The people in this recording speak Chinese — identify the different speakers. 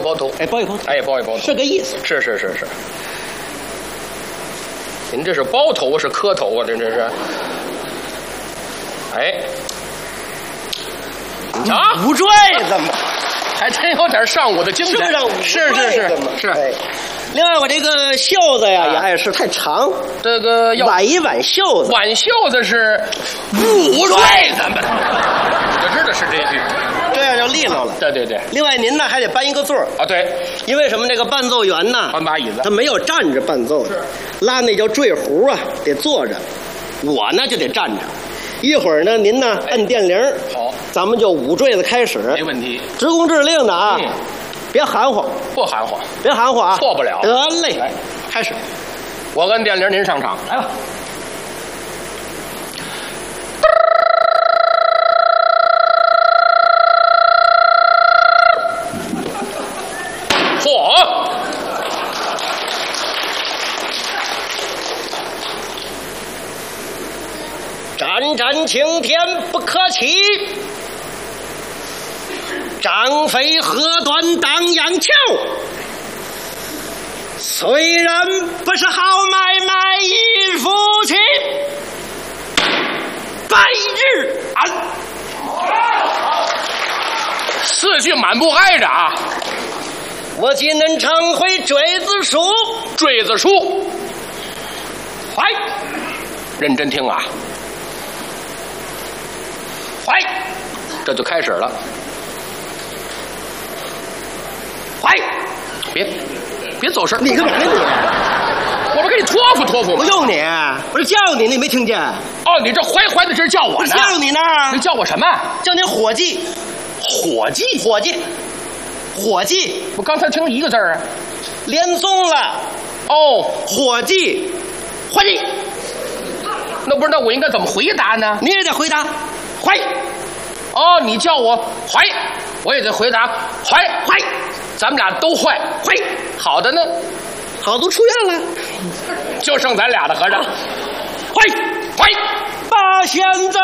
Speaker 1: 包头。
Speaker 2: 哎，包一包头，
Speaker 1: 哎，包一包头，
Speaker 2: 是个意思。
Speaker 1: 是。您这是包头是磕头啊？这是。哎，你瞧，
Speaker 2: 五坠子嘛，
Speaker 1: 还真有点上午的精神。是。
Speaker 2: 哎，另外，我这个袖子呀，也碍事太长，
Speaker 1: 这个要
Speaker 2: 挽一挽袖子。
Speaker 1: 挽袖子是五坠子嘛？我知道是这句。
Speaker 2: 这样就利落了。
Speaker 1: 对。
Speaker 2: 另外，您呢还得搬一个座
Speaker 1: 啊，对，
Speaker 2: 因为什么？这个伴奏员呢，
Speaker 1: 搬把椅子，
Speaker 2: 他没有站着伴奏的，拉那叫坠胡啊，得坐着。我呢就得站着。一会儿呢，您呢按电铃，
Speaker 1: 好，
Speaker 2: 咱们就五坠子开始，
Speaker 1: 没问题。
Speaker 2: 直工致令的啊，别含糊，
Speaker 1: 不含糊，
Speaker 2: 别含糊啊，
Speaker 1: 错不了。
Speaker 2: 得嘞，开始。
Speaker 1: 我按电铃，您上场，来吧。嚯！
Speaker 2: 战战青天不可欺，张飞何端当杨桥。虽然不是好买卖一夫妻，百日安。
Speaker 1: 四句满不挨着啊！
Speaker 2: 我今能常会坠子书，
Speaker 1: 坠子书，来，认真听啊！来，这就开始了。来，别走神，
Speaker 2: 你干嘛呢你？
Speaker 1: 我不给你托付吗？
Speaker 2: 我用你，我这叫你，你没听见？
Speaker 1: 哦，你这怀的这叫我呢？
Speaker 2: 叫你呢？
Speaker 1: 你叫我什么？
Speaker 2: 叫你伙计。伙计，
Speaker 1: 我刚才听一个字啊，
Speaker 2: 连宗了。
Speaker 1: 哦，
Speaker 2: 伙计，
Speaker 1: 那我应该怎么回答呢？
Speaker 2: 你也得回答，怀。
Speaker 1: 哦，你叫我怀，我也得回答怀，咱们俩都坏，好的呢，
Speaker 2: 好都出院了，
Speaker 1: 就剩咱俩的合着，怀，
Speaker 2: 把现在